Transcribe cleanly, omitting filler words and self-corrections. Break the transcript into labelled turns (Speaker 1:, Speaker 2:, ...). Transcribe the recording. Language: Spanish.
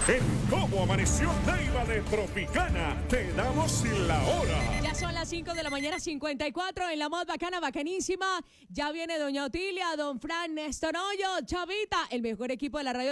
Speaker 1: En Cómo Amaneció Neiva de Tropicana, te damos la hora.
Speaker 2: Ya son las 5 de la mañana, 54, en la mod bacana, bacanísima. Ya viene doña Otilia, don Fran, Néstor Hoyo, Chavita, el mejor equipo de la radio